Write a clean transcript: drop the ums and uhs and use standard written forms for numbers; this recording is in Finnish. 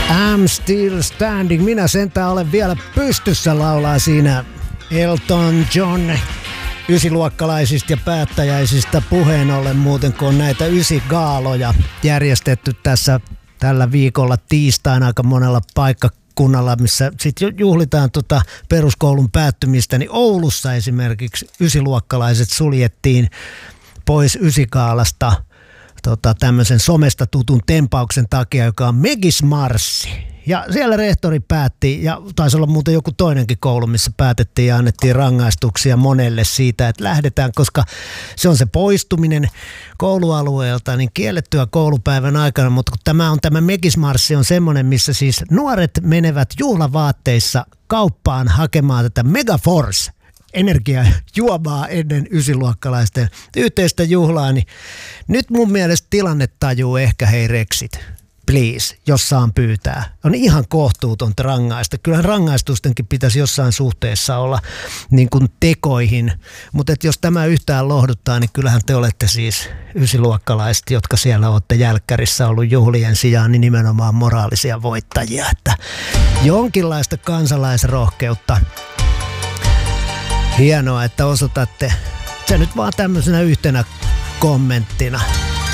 I'm still standing. Minä sentään olen vielä pystyssä, laulaa siinä Elton John. Ysiluokkalaisista ja päättäjäisistä puheen ollen muuten, kun on näitä ysigaaloja järjestetty tässä tällä viikolla tiistaina aika monella paikkakunnalla, missä sitten juhlitaan peruskoulun päättymistä, niin Oulussa esimerkiksi ysiluokkalaiset suljettiin pois ysigaalasta tämmöisen somesta tutun tempauksen takia, joka on Megismarssi. Ja siellä rehtori päätti, ja taisi olla muuten joku toinenkin koulu, missä päätettiin ja annettiin rangaistuksia monelle siitä, että lähdetään, koska se on se poistuminen koulualueelta, niin kiellettyä koulupäivän aikana, mutta kun tämä Megismarssi on semmoinen, missä siis nuoret menevät juhlavaatteissa kauppaan hakemaan tätä Megaforce energiajuomaa ennen ysiluokkalaisten yhteistä juhlaa, niin nyt mun mielestä tilannetajuu ehkä hei reksit. Please, jos saan pyytää. On ihan kohtuutonta rangaista. Kyllähän rangaistustenkin pitäisi jossain suhteessa olla niin kuin tekoihin. Mutta jos tämä yhtään lohduttaa, niin kyllähän te olette siis ysiluokkalaiset, jotka siellä olette jälkkärissä ollut juhlien sijaan, niin nimenomaan moraalisia voittajia. Että jonkinlaista kansalaisrohkeutta. Hienoa, että osoitatte se nyt vaan tämmöisenä yhtenä kommenttina.